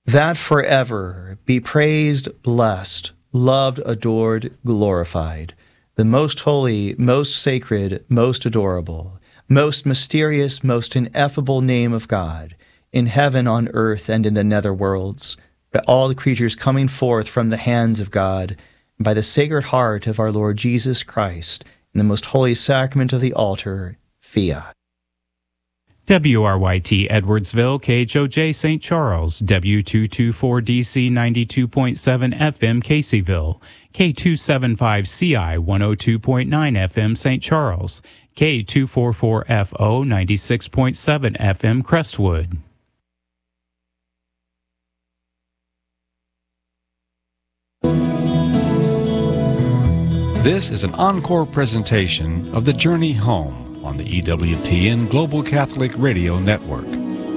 that forever be praised, blessed, loved, adored, glorified, the most holy, most sacred, most adorable, most mysterious, most ineffable name of God, in heaven, on earth, and in the nether worlds, by all the creatures coming forth from the hands of God, and by the Sacred Heart of our Lord Jesus Christ, in the most holy sacrament of the altar, fiat. WRYT Edwardsville, KHOJ St. Charles, W224DC 92.7 FM Caseyville, K275CI 102.9 FM St. Charles, K244FO 96.7 FM Crestwood. This is an encore presentation of The Journey Home on the EWTN Global Catholic Radio Network.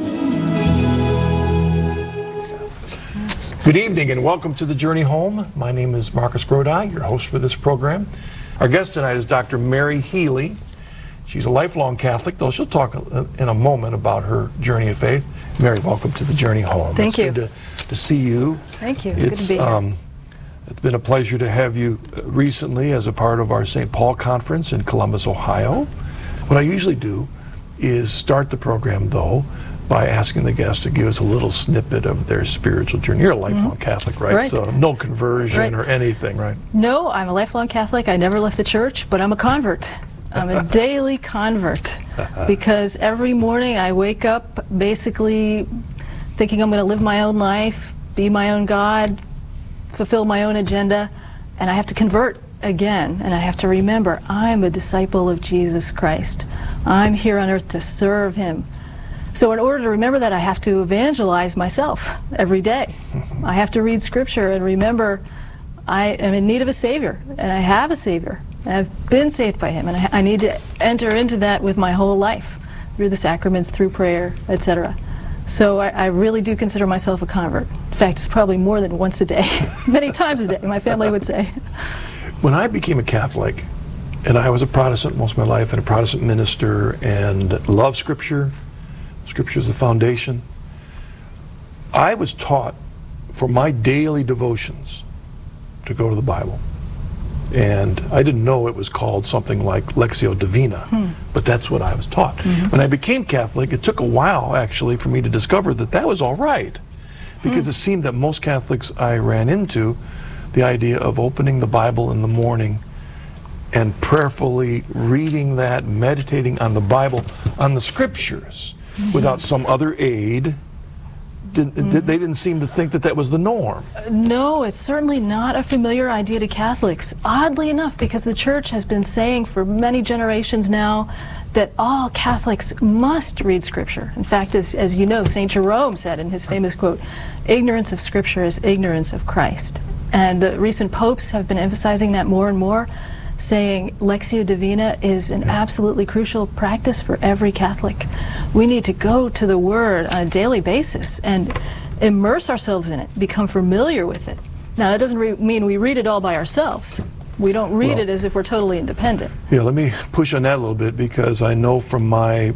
Good evening and welcome to The Journey Home. My name is Marcus Grodi, your host for this program. Our guest tonight is Dr. Mary Healy. She's a lifelong Catholic, though she'll talk in a moment about her journey of faith. Mary, welcome to The Journey Home. Thank you. It's good to see you. Thank you. Good to be here. It's been a pleasure to have you recently as a part of our St. Paul Conference in Columbus, Ohio. What I usually do is start the program, though, by asking the guest to give us a little snippet of their spiritual journey. You're a lifelong Catholic, right? Right. So no conversion or anything, right? No, I'm a lifelong Catholic. I never left the church, but I'm a convert. I'm a daily convert because every morning I wake up basically thinking I'm going to live my own life, be my own God, fulfill my own agenda, and I have to convert again, and I have to remember I'm a disciple of Jesus Christ. I'm here on earth to serve him. So in order to remember that, I have to evangelize myself every day. I have to read scripture and remember I am in need of a Savior, and I have a Savior, and I've been saved by him, and I need to enter into that with my whole life, through the sacraments, through prayer, etc. So I really do consider myself a convert. In fact, it's probably more than once a day, many times a day, my family would say. When I became a Catholic, and I was a Protestant most of my life, and a Protestant minister, and loved Scripture, Scripture is the foundation, I was taught for my daily devotions to go to the Bible. And I didn't know it was called something like Lectio Divina, but that's what I was taught. When I became Catholic, it took a while, actually, for me to discover that that was all right, because it seemed that most Catholics I ran into, the idea of opening the Bible in the morning and prayerfully reading that, meditating on the Bible, on the Scriptures, without some other aid, they didn't seem to think that that was the norm. No, it's certainly not a familiar idea to Catholics. Oddly enough, because the Church has been saying for many generations now that all Catholics must read Scripture. In fact, as you know, St. Jerome said in his famous quote, "Ignorance of Scripture is ignorance of Christ." And the recent popes have been emphasizing that more and more, saying Lectio Divina is an absolutely crucial practice for every Catholic. We need to go to the Word on a daily basis and immerse ourselves in it, become familiar with it. Now, that doesn't mean we read it all by ourselves. We don't read it as if we're totally independent. Yeah, let me push on that a little bit, because I know from my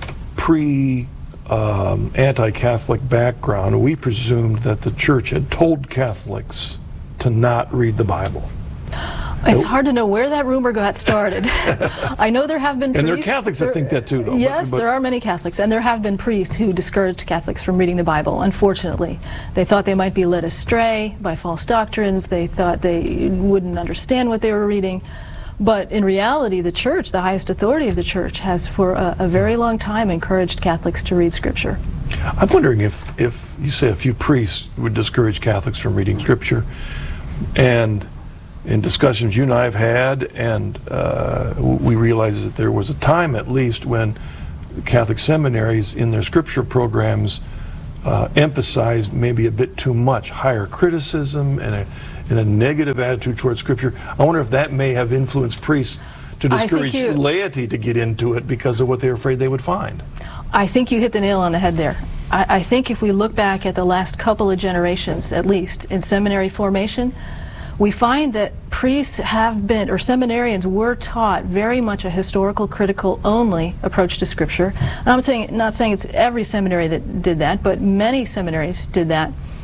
anti-Catholic background, we presumed that the Church had told Catholics to not read the Bible. It's hard to know where that rumor got started. I know there have been priests. And there are Catholics that think that too, though. Yes, there are many Catholics, and there have been priests who discouraged Catholics from reading the Bible, unfortunately. They thought they might be led astray by false doctrines. They thought they wouldn't understand what they were reading. But in reality, the Church, the highest authority of the Church, has for a very long time encouraged Catholics to read Scripture. I'm wondering if you say a few priests would discourage Catholics from reading Scripture, and in discussions you and I have had, and we realized that there was a time at least when Catholic seminaries in their scripture programs emphasized maybe a bit too much higher criticism and a negative attitude towards Scripture. I wonder if that may have influenced priests to discourage laity to get into it because of what they're afraid they would find. I think you hit the nail on the head there. I think if we look back at the last couple of generations, at least, in seminary formation, we find that priests have been, or seminarians were taught very much a historical, critical only approach to Scripture. And I'm not saying it's every seminary that did that, but many seminaries did that.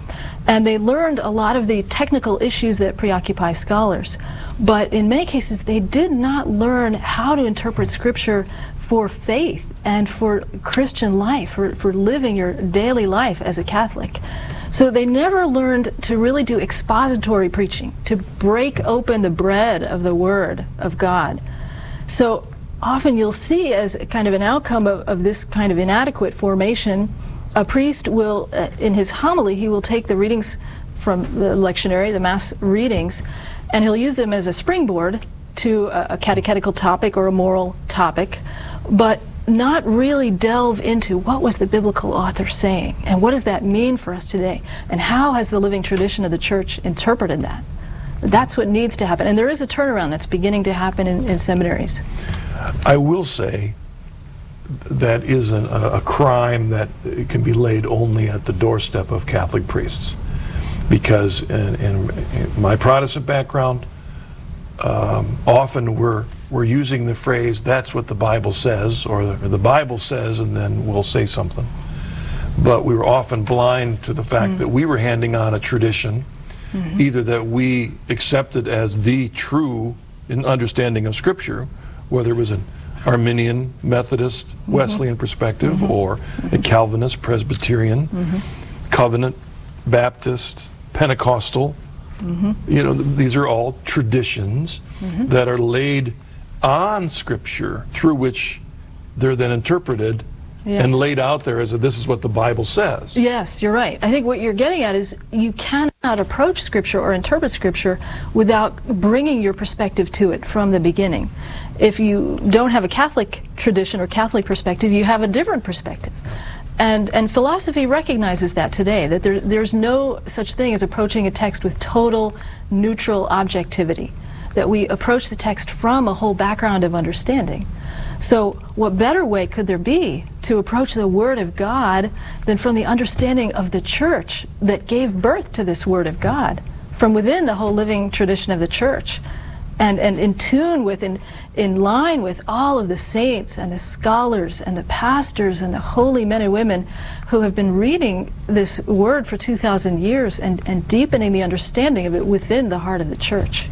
And they learned a lot of the technical issues that preoccupy scholars. But in many cases, they did not learn how to interpret Scripture for faith and for Christian life, for living your daily life as a Catholic. So they never learned to really do expository preaching, to break open the bread of the Word of God. So often you'll see, as kind of an outcome of this kind of inadequate formation, a priest will, in his homily, he will take the readings from the lectionary, the Mass readings, and he'll use them as a springboard to a catechetical topic or a moral topic, but not really delve into what was the biblical author saying, and what does that mean for us today, and how has the living tradition of the Church interpreted that. That's what needs to happen, and there is a turnaround that's beginning to happen in seminaries. I will say that isn't a crime that it can be laid only at the doorstep of Catholic priests, because in my Protestant background, often we're using the phrase, that's what the Bible says, or the Bible says, and then we'll say something. But we were often blind to the fact that we were handing on a tradition, either that we accepted as the true understanding of Scripture, whether it was an Arminian, Methodist, Wesleyan perspective, or a Calvinist, Presbyterian, Covenant, Baptist, Pentecostal. You know, these are all traditions that are laid on Scripture, through which they're then interpreted and laid out there as this is what the Bible says. Yes, you're right. I think what you're getting at is you cannot approach Scripture or interpret Scripture without bringing your perspective to it from the beginning. If you don't have a Catholic tradition or Catholic perspective, you have a different perspective. And philosophy recognizes that today, that there's no such thing as approaching a text with total neutral objectivity, that we approach the text from a whole background of understanding. So what better way could there be to approach the Word of God than from the understanding of the Church that gave birth to this Word of God, from within the whole living tradition of the Church, and in tune with, in line with all of the saints and the scholars and the pastors and the holy men and women who have been reading this Word for 2,000 years and deepening the understanding of it within the heart of the Church.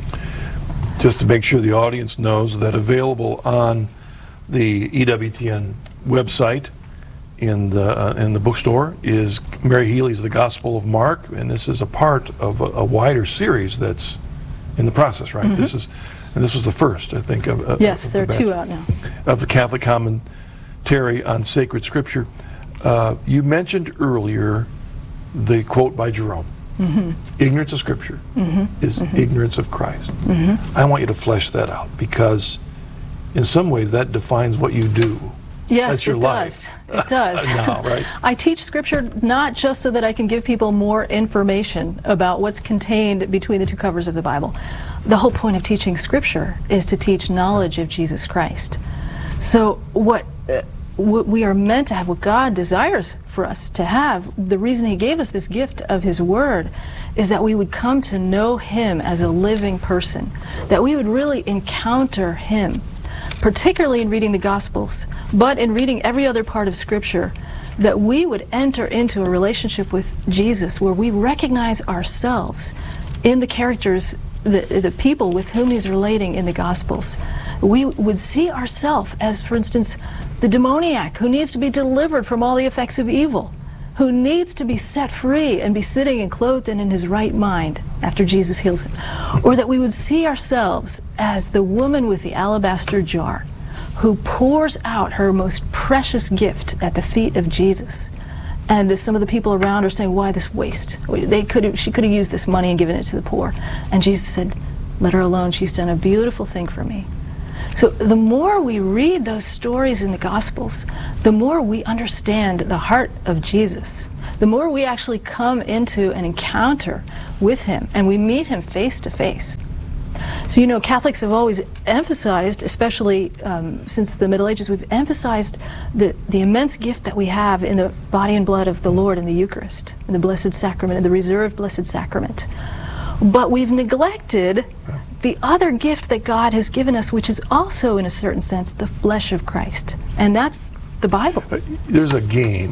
Just to make sure the audience knows that available on the EWTN website in the bookstore is Mary Healy's The Gospel of Mark, and this is a part of a wider series that's in the process, right? This was the first, I think, of yes, there are two out now, of the Catholic Commentary on Sacred Scripture. You mentioned earlier the quote by Jerome. Ignorance of Scripture is ignorance of Christ. I want you to flesh that out, because in some ways that defines what you do. Yes, That's your it life. does. It does. Now, right? I teach Scripture not just so that I can give people more information about what's contained between the two covers of the Bible. The whole point of teaching Scripture is to teach knowledge of Jesus Christ. So what we are meant to have, what God desires for us to have, the reason He gave us this gift of His Word, is that we would come to know Him as a living person, that we would really encounter Him, particularly in reading the Gospels, but in reading every other part of Scripture, that we would enter into a relationship with Jesus where we recognize ourselves in the characters, the people with whom He's relating in the Gospels. We would see ourselves as, for instance, the demoniac who needs to be delivered from all the effects of evil, who needs to be set free and be sitting and clothed and in his right mind after Jesus heals him. Or that we would see ourselves as the woman with the alabaster jar who pours out her most precious gift at the feet of Jesus. And some of the people around are saying, why this waste? She could have used this money and given it to the poor. And Jesus said, let her alone, she's done a beautiful thing for me. So the more we read those stories in the Gospels, the more we understand the heart of Jesus, the more we actually come into an encounter with Him, and we meet Him face to face. So, you know, Catholics have always emphasized, especially since the Middle Ages, we've emphasized the immense gift that we have in the body and blood of the Lord in the Eucharist, in the Blessed Sacrament, in the reserved Blessed Sacrament. But we've neglected the other gift that God has given us, which is also, in a certain sense, the flesh of Christ. And that's the Bible. There's a game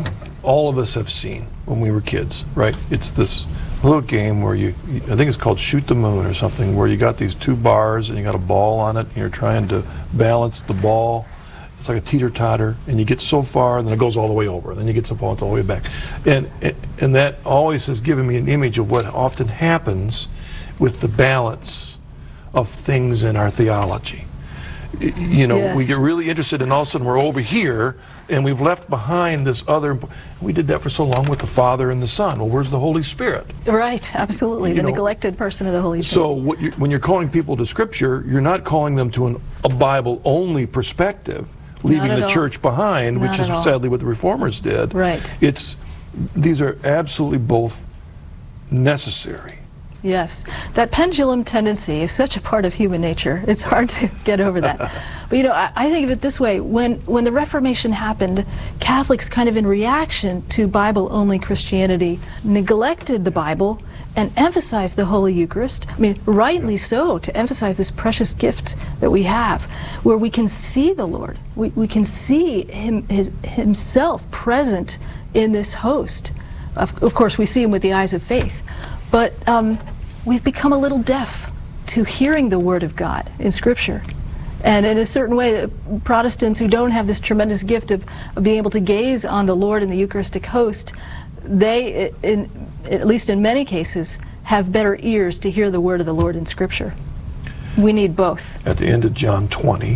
all of us have seen when we were kids, right? It's this little game where I think it's called Shoot the Moon or something, where you got these two bars and you got a ball on it and you're trying to balance the ball. It's like a teeter-totter, and you get so far and then it goes all the way over. Then you get so far, it's all the way back. And that always has given me an image of what often happens with the balance of things in our theology. You know, Yes. we get really interested and all of a sudden we're over here and we've left behind this other. We did that for so long with the Father and the Son. Well, where's the Holy Spirit? Right, absolutely. You The know, neglected person of the Holy Spirit. So when you're calling people to Scripture, you're not calling them to a Bible-only perspective, leaving Not at the all. church behind, Not which is at all. sadly what the Reformers did. Right. These are absolutely both necessary. Yes, that pendulum tendency is such a part of human nature. It's hard to get over that. But you know, I think of it this way: when the Reformation happened, Catholics, kind of in reaction to Bible-only Christianity, neglected the Bible and emphasized the Holy Eucharist. I mean, rightly so, to emphasize this precious gift that we have, where we can see the Lord. We can see Himself present in this host. Of course, we see Him with the eyes of faith. But we've become a little deaf to hearing the Word of God in Scripture. And in a certain way, Protestants who don't have this tremendous gift of being able to gaze on the Lord in the Eucharistic host, they, at least in many cases, have better ears to hear the Word of the Lord in Scripture. We need both. At the end of John 20,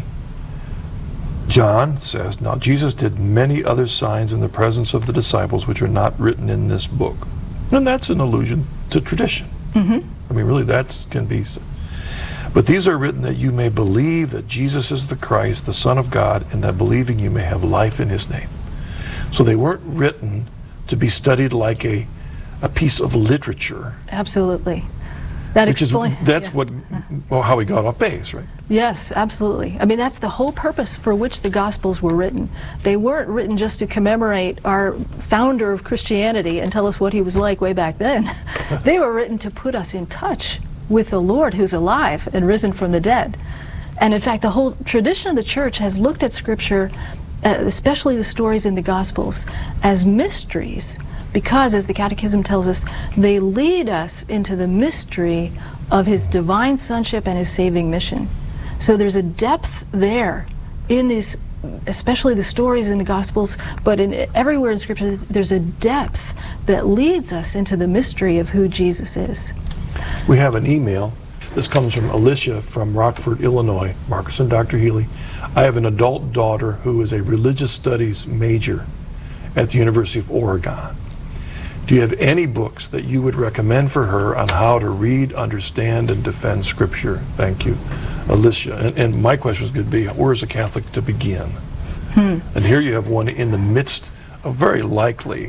John says, "Now Jesus did many other signs in the presence of the disciples which are not written in this book." And that's an allusion to tradition. Mm-hmm. I mean, really, that can be. "But these are written that you may believe that Jesus is the Christ, the Son of God, and that believing you may have life in His name." So they weren't written to be studied like a piece of literature. Absolutely. That explains. That's how we got off base, right? Yes, absolutely. I mean, that's the whole purpose for which the Gospels were written. They weren't written just to commemorate our founder of Christianity and tell us what he was like way back then. They were written to put us in touch with the Lord who's alive and risen from the dead. And in fact, the whole tradition of the Church has looked at Scripture, especially the stories in the Gospels, as mysteries, because, as the Catechism tells us, they lead us into the mystery of His divine sonship and His saving mission. So there's a depth there in these, especially the stories in the Gospels, but everywhere in Scripture, there's a depth that leads us into the mystery of who Jesus is. We have an email. This comes from Alicia from Rockford, Illinois. Marcus and Dr. Healy, I have an adult daughter who is a religious studies major at the University of Oregon. Do you have any books that you would recommend for her on how to read, understand, and defend Scripture? Thank you, Alicia. And my question is going to be, where is a Catholic to begin? And here you have one in the midst of very likely,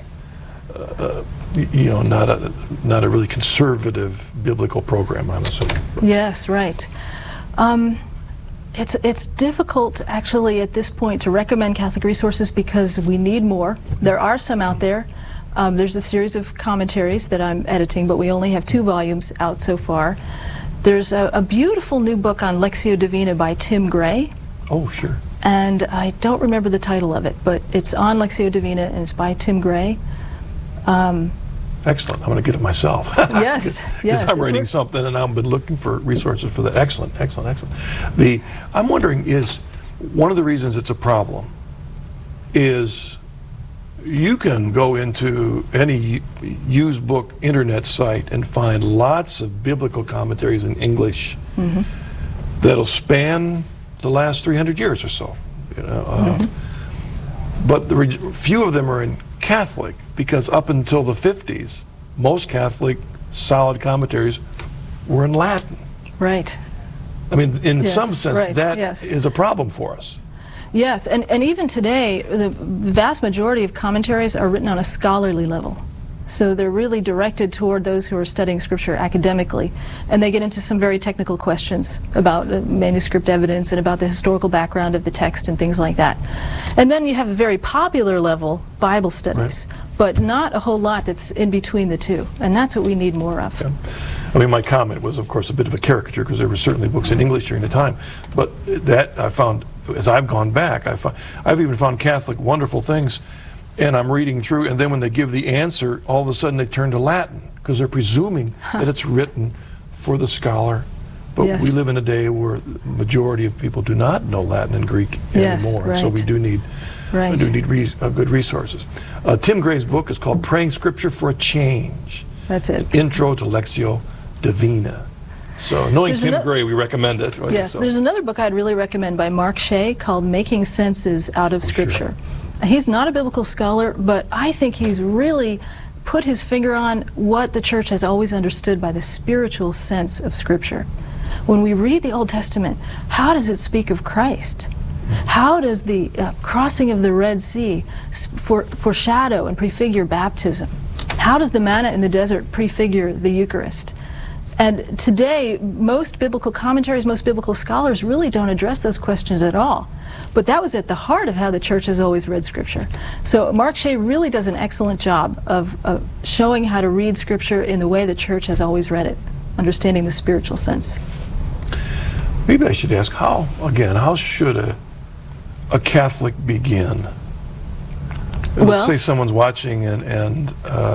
not a really conservative biblical program, I'm assuming. Yes, right. It's difficult, actually, at this point to recommend Catholic resources because we need more. There are some out there. There's a series of commentaries that I'm editing, but we only have 2 volumes out so far. There's a beautiful new book on Lectio Divina by Tim Gray. Oh, sure. And I don't remember the title of it, but it's on Lectio Divina, and it's by Tim Gray. Excellent. I'm going to get it myself. Yes, yes. Because I'm writing something, and I've been looking for resources for that. Excellent, excellent, excellent. I'm wondering, is one of the reasons it's a problem is you can go into any used book internet site and find lots of biblical commentaries in English that'll span the last 300 years or so. But few of them are in Catholic, because up until the 50s, most Catholic solid commentaries were in Latin. Right. I mean, in Yes, some sense, right, that yes. is a problem for us. Yes, and even today, the vast majority of commentaries are written on a scholarly level. So they're really directed toward those who are studying Scripture academically. And they get into some very technical questions about manuscript evidence and about the historical background of the text and things like that. And then you have a very popular level, Bible studies, but not a whole lot that's in between the two. And that's what we need more of. Yeah. I mean, my comment was, of course, a bit of a caricature, because there were certainly books in English during the time. But that I found, as I've gone back, I've even found Catholic wonderful things and I'm reading through, and then when they give the answer, all of a sudden they turn to Latin because they're presuming that it's written for the scholar. But Yes. we live in a day where the majority of people do not know Latin and Greek Yes, anymore. So right. we do need Right. good resources. Tim Gray's book is called Praying Scripture for a Change. That's it. Intro to Lectio Divina. So knowing There's Tim ano- Gray, we recommend it. Right? Yes, So- there's another book I'd really recommend by Mark Shea called Making Senses Out of Scripture. He's not a biblical scholar, but I think he's really put his finger on what the church has always understood by the spiritual sense of Scripture. When we read the Old Testament, how does it speak of Christ? How does the crossing of the Red Sea foreshadow and prefigure baptism? How does the manna in the desert prefigure the Eucharist? And today, most biblical commentaries, most biblical scholars really don't address those questions at all. But that was at the heart of how the church has always read Scripture. So Mark Shea really does an excellent job of showing how to read Scripture in the way the church has always read it, understanding the spiritual sense. Maybe I should ask, how should a Catholic begin? Well- Let's say someone's watching and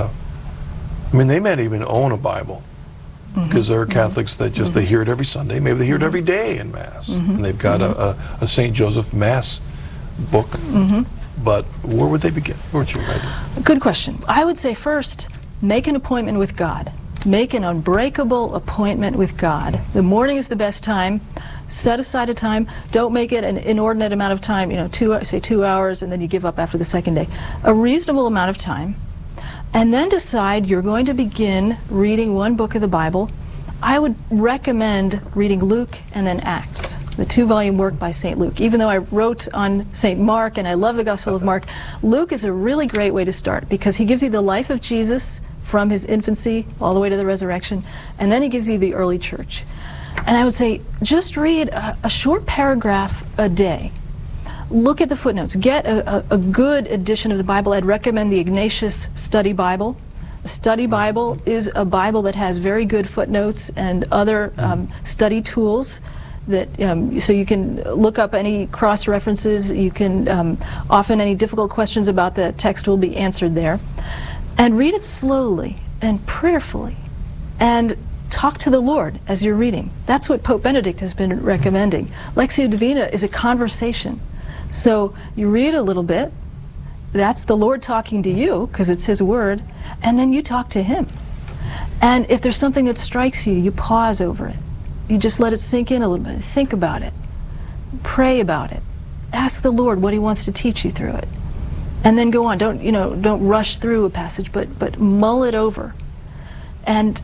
I mean, they might even own a Bible. Because there are Catholics that just, they hear it every Sunday, maybe they hear it every day in Mass. And they've got a St. Joseph Mass book. But where would they begin? Where would you write it? Good question. I would say first, make an appointment with God. Make an unbreakable appointment with God. The morning is the best time. Set aside a time. Don't make it an inordinate amount of time, say 2 hours, and then you give up after the second day. A reasonable amount of time. And then decide you're going to begin reading one book of the Bible. I would recommend reading Luke and then Acts, the 2-volume work by St. Luke. Even though I wrote on St. Mark and I love the Gospel of Mark, Luke is a really great way to start because he gives you the life of Jesus from his infancy all the way to the resurrection, and then he gives you the early church. And I would say just read a short paragraph a day. Look at the footnotes. Get a good edition of the Bible. I'd recommend the Ignatius Study Bible. A study Bible is a Bible that has very good footnotes and other study tools that so you can look up any cross references. You can often any difficult questions about the text will be answered there. And read it slowly and prayerfully and talk to the Lord as you're reading. That's what Pope Benedict has been recommending. Lectio Divina is a conversation. So you read a little bit, that's the Lord talking to you, because it's His Word, and then you talk to Him. And if there's something that strikes you, you pause over it. You just let it sink in a little bit. Think about it. Pray about it. Ask the Lord what He wants to teach you through it. And then go on. Don't rush through a passage, but mull it over. And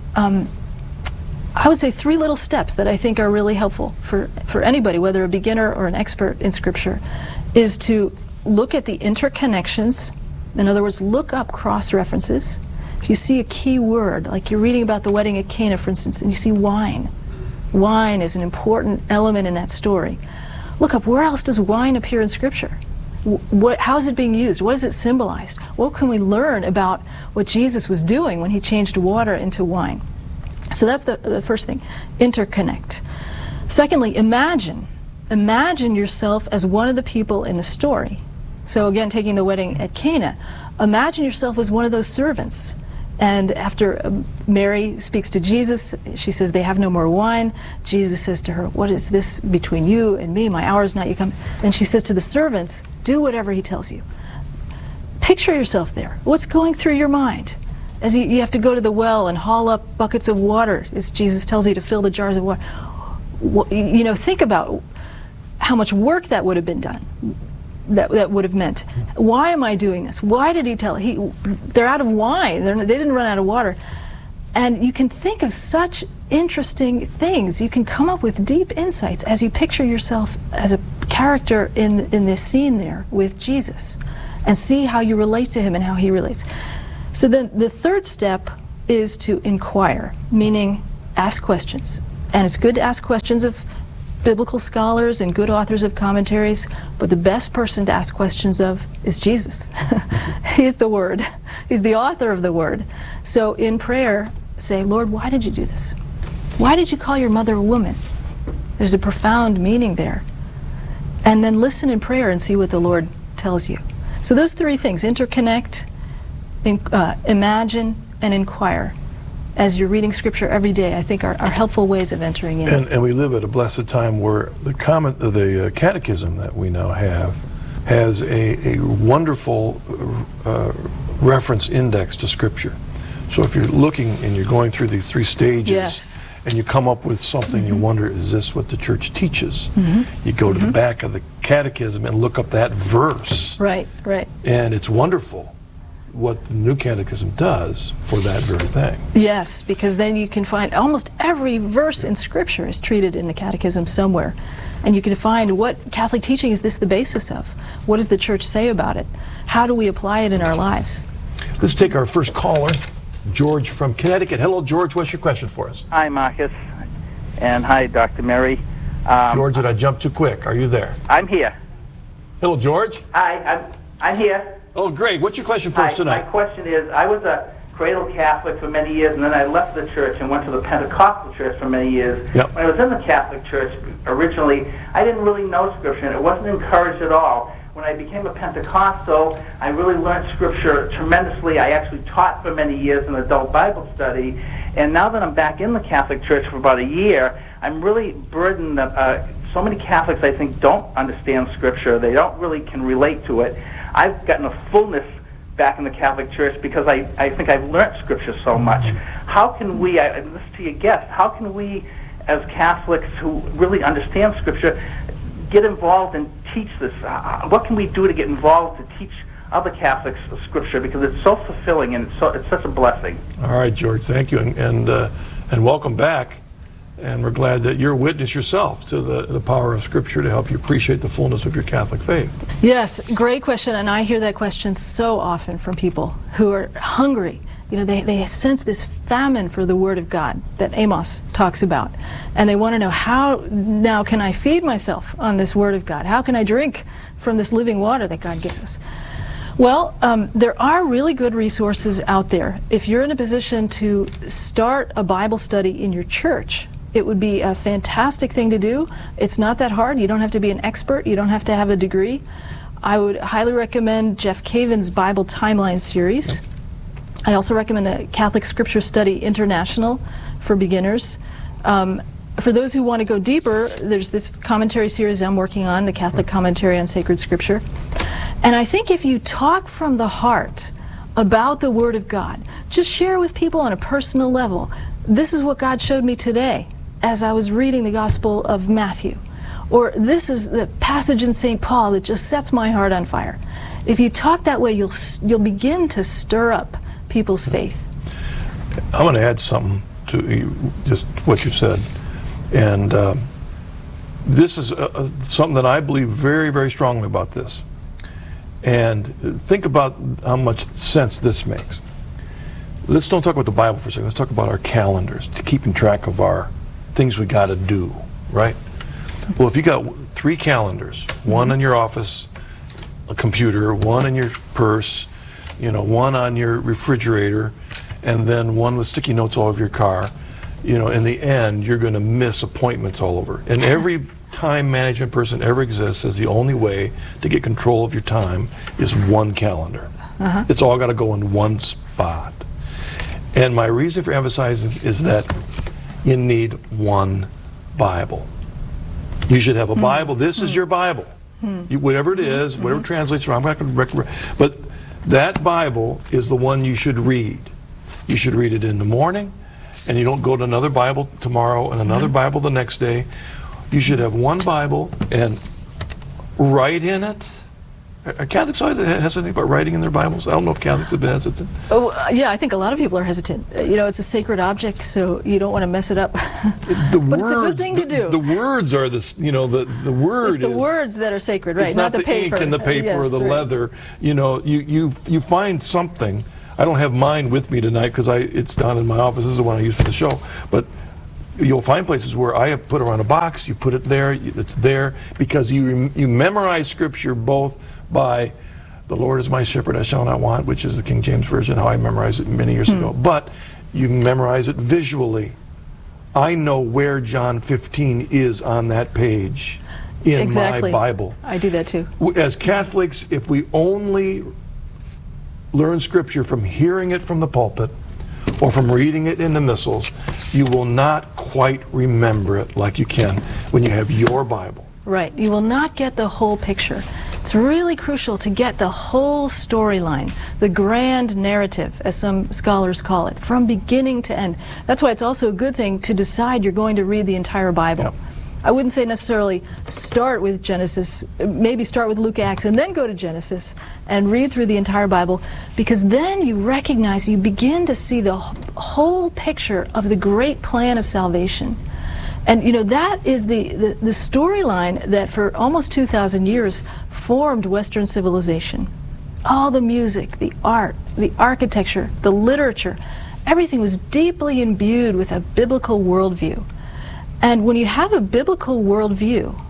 I would say 3 little steps that I think are really helpful for anybody, whether a beginner or an expert in Scripture, is to look at the interconnections. In other words, look up cross-references. If you see a key word, like you're reading about the wedding at Cana, for instance, and you see wine. Wine is an important element in that story. Look up, where else does wine appear in Scripture? How is it being used? What does it symbolize? What can we learn about what Jesus was doing when He changed water into wine? So that's the first thing. Interconnect. Secondly, imagine yourself as one of the people in the story. So again, taking the wedding at Cana, imagine yourself as one of those servants. And after Mary speaks to Jesus, she says, they have no more wine. Jesus says to her, what is this between you and me? My hour is not yet come. Then she says to the servants, do whatever He tells you. Picture yourself there. What's going through your mind? As you have to go to the well and haul up buckets of water, as Jesus tells you to fill the jars of water. Think about how much work that would have been done. That would have meant. Why am I doing this? Why did He tell? They're out of wine. They didn't run out of water. And you can think of such interesting things. You can come up with deep insights as you picture yourself as a character in this scene there with Jesus, and see how you relate to Him and how He relates. So then the third step is to inquire, meaning ask questions. And it's good to ask questions of biblical scholars and good authors of commentaries, but the best person to ask questions of is Jesus. He's the Word. He's the author of the Word. So in prayer, say, Lord, why did you do this? Why did you call your mother a woman? There's a profound meaning there. And then listen in prayer and see what the Lord tells you. So those three things, interconnect, imagine, and inquire, as you're reading Scripture every day, I think are helpful ways of entering in. And we live at a blessed time where the catechism that we now have has a wonderful reference index to Scripture. So if you're looking and you're going through these three stages, Yes. and you come up with something, you wonder, is this what the church teaches? You go to the back of the catechism and look up that verse. Right, right. And it's wonderful what the New Catechism does for that very thing. Yes, because then you can find almost every verse in Scripture is treated in the Catechism somewhere. And you can find what Catholic teaching is this the basis of? What does the Church say about it? How do we apply it in our lives? Let's take our first caller, George from Connecticut. Hello, George. What's your question for us? Hi, Marcus, and hi, Dr. Mary. George, did I jump too quick? Are you there? I'm here. Hello, George. Hi, I'm here. Oh, great. What's your question for us tonight? My question is, I was a cradle Catholic for many years, and then I left the church and went to the Pentecostal church for many years. Yep. When I was in the Catholic church originally, I didn't really know Scripture, and it wasn't encouraged at all. When I became a Pentecostal, I really learned Scripture tremendously. I actually taught for many years in adult Bible study, and now that I'm back in the Catholic Church for about a year, I'm really burdened that so many Catholics, I think, don't understand Scripture. They don't really can relate to it. I've gotten a fullness back in the Catholic Church because I think I've learned Scripture so much. How can we, and this to your guest, how can we as Catholics who really understand Scripture get involved and teach this? What can we do to get involved to teach other Catholics Scripture, because it's so fulfilling and it's such a blessing. All right, George, thank you, and welcome back. And we're glad that you're a witness yourself to the power of Scripture to help you appreciate the fullness of your Catholic faith. Yes, great question, and I hear that question so often from people who are hungry. You know, they sense this famine for the Word of God that Amos talks about, and they want to know, how now can I feed myself on this Word of God? How can I drink from this living water that God gives us? Well, there are really good resources out there. If you're in a position to start a Bible study in your church, it would be a fantastic thing to do. It's not that hard. You don't have to be an expert. You don't have to have a degree. I would highly recommend Jeff Caven's Bible Timeline series. I also recommend the Catholic Scripture Study International for beginners. For those who want to go deeper, there's this commentary series I'm working on, the Catholic Commentary on Sacred Scripture. And I think if you talk from the heart about the Word of God, just share with people on a personal level, this is what God showed me today as I was reading the Gospel of Matthew. Or this is the passage in St. Paul that just sets my heart on fire. If you talk that way, you'll begin to stir up people's faith. I want to add something to just what you said. And this is something that I believe very, very strongly about this. And think about how much sense this makes. Let's don't talk about the Bible for a second. Let's talk about our calendars, to keeping track of our things we got to do, right? Well, if you got 3 calendars, one in your office, a computer, one in your purse, you know, one on your refrigerator, and then one with sticky notes all over your car, you know, in the end, you're going to miss appointments all over. And every time management person ever exists says the only way to get control of your time is one calendar. It's all got to go in one spot. And my reason for emphasizing is that you need one Bible. You should have a Bible. This is your Bible. Whatever it is, whatever translates, I'm not going to recommend. But that Bible is the one you should read. You should read it in the morning, and you don't go to another Bible tomorrow and another Bible the next day. You should have one Bible and write in it. Are Catholics hesitant about writing in their Bibles? I don't know if Catholics have been hesitant. Oh, yeah, I think a lot of people are hesitant. You know, it's a sacred object, so you don't want to mess it up. But it's a good thing to do. The words are the, you know, the word. It's the words that are sacred, right? It's not the paper. Ink and the paper or the leather. You know, you find something. I don't have mine with me tonight because it's down in my office. This is the one I use for the show. But you'll find places where I have put it on a box. You put it there. It's there because you memorize Scripture both by the Lord is my shepherd, I shall not want, which is the King James Version, how I memorized it many years ago. But you memorize it visually. I know where John 15 is on that page. in Exactly. my Bible. I do that too. As Catholics, if we only learn Scripture from hearing it from the pulpit or from reading it in the missals, you will not quite remember it like you can when you have your Bible. Right. You will not get the whole picture. It's really crucial to get the whole storyline, the grand narrative, as some scholars call it, from beginning to end. That's why it's also a good thing to decide you're going to read the entire Bible. Yep. I wouldn't say necessarily start with Genesis, maybe start with Luke, Acts, and then go to Genesis and read through the entire Bible, because then you recognize, you begin to see the whole picture of the great plan of salvation. And you know, that is the storyline that for almost 2,000 years formed Western civilization. All the music, the art, the architecture, the literature, everything was deeply imbued with a biblical worldview. And when you have a biblical worldview,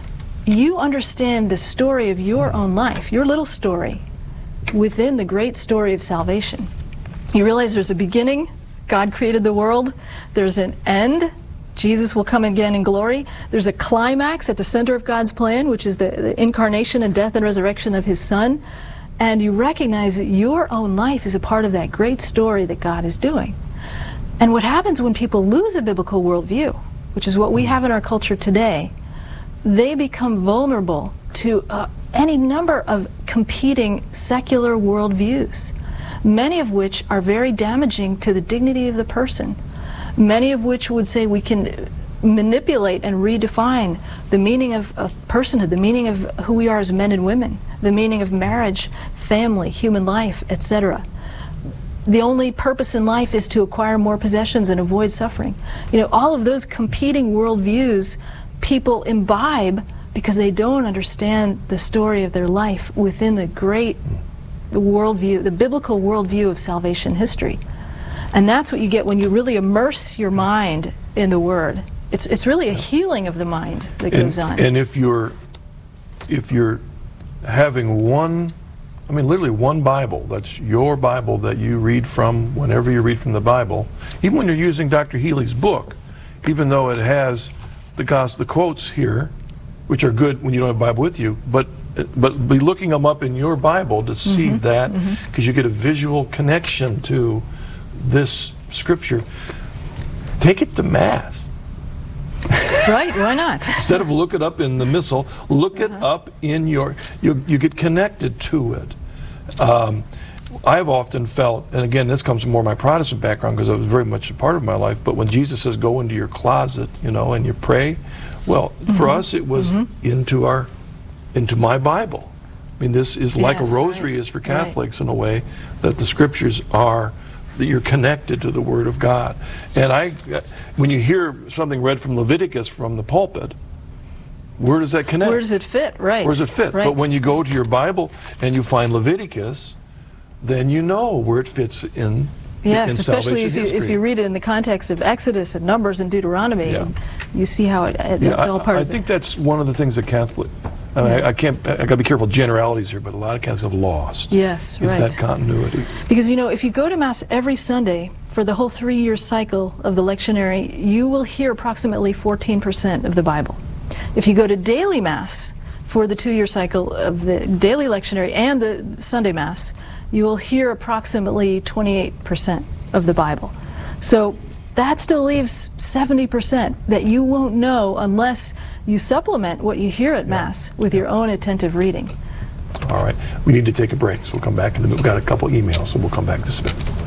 you understand the story of your own life, your little story, within the great story of salvation. You realize there's a beginning, God created the world, there's an end, Jesus will come again in glory, there's a climax at the center of God's plan, which is the incarnation and death and resurrection of His Son, and you recognize that your own life is a part of that great story that God is doing. And what happens when people lose a biblical worldview, which is what we have in our culture today, they become vulnerable to any number of competing secular worldviews, many of which are very damaging to the dignity of the person, many of which would say we can manipulate and redefine the meaning of personhood, the meaning of who we are as men and women, the meaning of marriage, family, human life, etc. The only purpose in life is to acquire more possessions and avoid suffering. You know, all of those competing worldviews people imbibe because they don't understand the story of their life within the great worldview, the biblical worldview of salvation history. And that's what you get when you really immerse your mind in the Word. It's really a healing of the mind that goes on. And if you're having one, I mean, literally one Bible, that's your Bible that you read from whenever you read from the Bible, even when you're using Dr. Healy's book, even though it has the quotes here, which are good when you don't have a Bible with you, but be looking them up in your Bible to see that, because you get a visual connection to this Scripture. Take it to Mass. Right, why not? Instead of look it up in the Missal, look it up in your, you get connected to it. I've often felt, and again, this comes from more my Protestant background because it was very much a part of my life, but when Jesus says go into your closet, you know, and you pray, well, for us it was into my Bible. I mean, this is like a rosary is for Catholics in a way, that the Scriptures are, that you're connected to the Word of God. And when you hear something read from Leviticus from the pulpit, where does that connect? Where does it fit? Right. Where does it fit? Right. But when you go to your Bible and you find Leviticus, then you know where it fits in. Yes, in especially if you read it in the context of Exodus and Numbers and Deuteronomy, you see how it's all part of it. I think that's one of the things that Catholic, I got to be careful generalities here, but a lot of Catholics have lost. Yes, right. Is that continuity. Because, you know, if you go to Mass every Sunday for the whole 3-year cycle of the lectionary, you will hear approximately 14% of the Bible. If you go to daily Mass for the 2-year cycle of the daily lectionary and the Sunday Mass, you will hear approximately 28% of the Bible. So that still leaves 70% that you won't know unless you supplement what you hear at Mass with your own attentive reading. All right. We need to take a break, so we'll come back in a minute. We've got a couple emails, so we'll come back in just a bit.